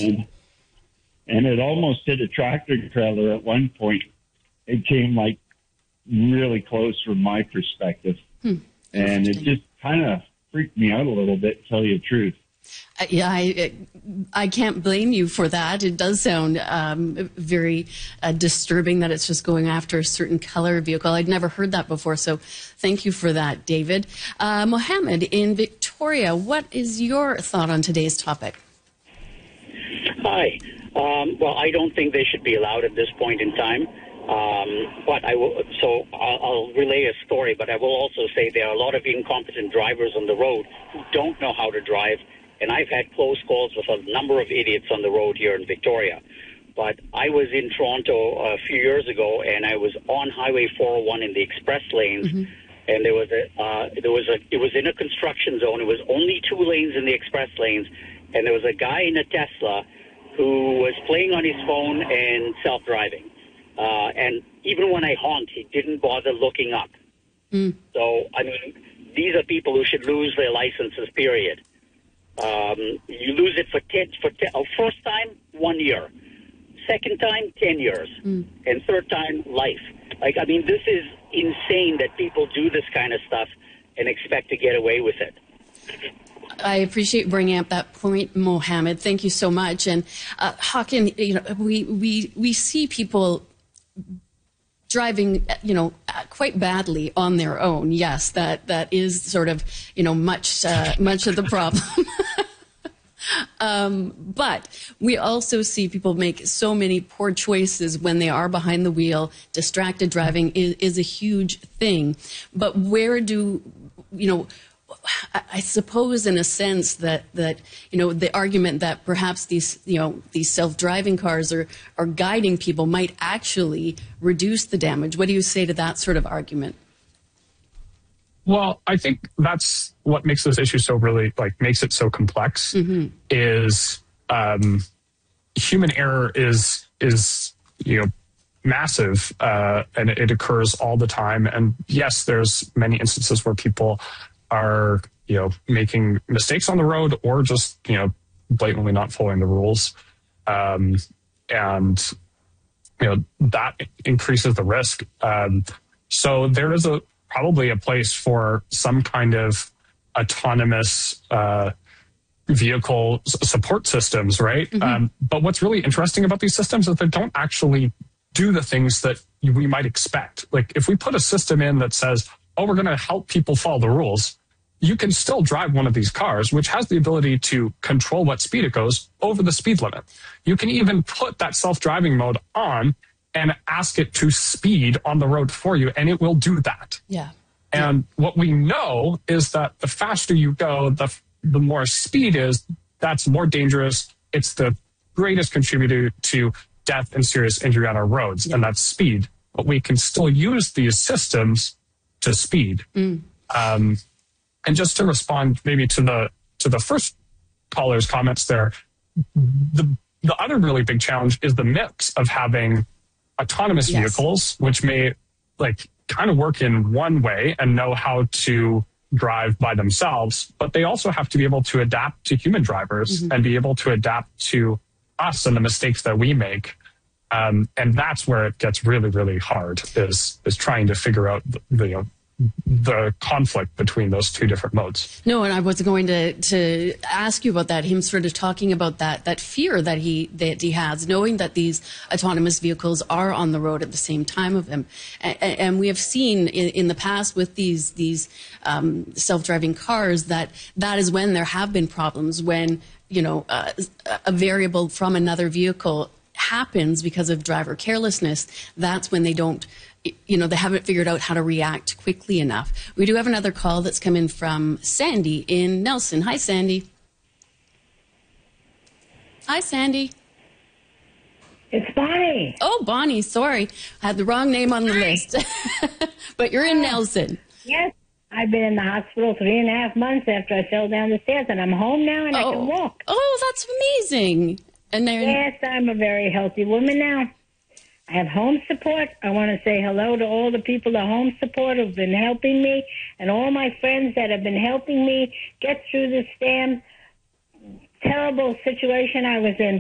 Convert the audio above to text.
And it almost hit a tractor trailer at one point. It came like really close from my perspective. And it just kind of freaked me out a little bit, to tell you the truth. I can't blame you for that. It does sound very disturbing that it's just going after a certain color vehicle. I'd never heard that before, so thank you for that, David. Mohammed in Victoria, what is your thought on today's topic? Hi. Well, I don't think they should be allowed at this point in time. But I'll relay a story, but I will also say there are a lot of incompetent drivers on the road who don't know how to drive. And I've had close calls with a number of idiots on the road here in Victoria. But I was in Toronto a few years ago, and I was on Highway 401 in the express lanes, and it was in a construction zone. It was only 2 lanes in the express lanes, and there was a guy in a Tesla who was playing on his phone and self-driving. And even when I honked, he didn't bother looking up. So, I mean, these are people who should lose their licenses, period. You lose it first time, 1 year. Second time, 10 years. And third time, life. Like, I mean, this is insane that people do this kind of stuff and expect to get away with it. I appreciate bringing up that point, Mohammed. Thank you so much. And Hakan, you know, we see people driving, you know, quite badly on their own. Yes, that is sort of, you know, much of the problem. But we also see people make so many poor choices when they are behind the wheel. Distracted driving is a huge thing. But where do, you know, I suppose in a sense that you know, the argument that perhaps these self-driving cars are guiding people might actually reduce the damage. What do you say to that sort of argument? Well, I think that's what makes this issue so really, makes it so complex, is human error is you know, massive, and it occurs all the time. And yes, there's many instances where people are, you know, making mistakes on the road or just, you know, blatantly not following the rules. And, you know, that increases the risk. So there is probably a place for some kind of autonomous vehicle support systems, right? But what's really interesting about these systems is they don't actually do the things that we might expect. Like, if we put a system in that says, oh, we're going to help people follow the rules, you can still drive one of these cars, which has the ability to control what speed it goes over the speed limit. You can even put that self-driving mode on and ask it to speed on the road for you, and it will do that. Yeah. And what we know is that the faster you go, the more speed is, that's more dangerous. It's the greatest contributor to death and serious injury on our roads, and that's speed. But we can still use these systems to speed. And just to respond maybe to the first caller's comments there, the other really big challenge is the mix of having autonomous vehicles, which may kind of work in one way and know how to drive by themselves, but they also have to be able to adapt to human drivers and be able to adapt to us and the mistakes that we make. And that's where it gets really, really hard, is trying to figure out the conflict between those two different modes. No, and I was going to ask you about that. Him sort of talking about that fear that he has, knowing that these autonomous vehicles are on the road at the same time of him. And we have seen in the past with these self-driving cars that is when there have been problems, when, you know, a variable from another vehicle happens because of driver carelessness. That's when they don't, you know, they haven't figured out how to react quickly enough. We do have another call that's come in from Sandy in Nelson. Hi, Sandy. Hi, Sandy. It's Bonnie. Oh, Bonnie, sorry. I had the wrong name on the list. But you're in Nelson. Yes. I've been in the hospital 3.5 months after I fell down the stairs, and I'm home now and I can walk. Oh, that's amazing. And yes, I'm a very healthy woman now. I have home support. I want to say hello to all the people at Home Support who've been helping me, and all my friends that have been helping me get through this damn terrible situation I was in.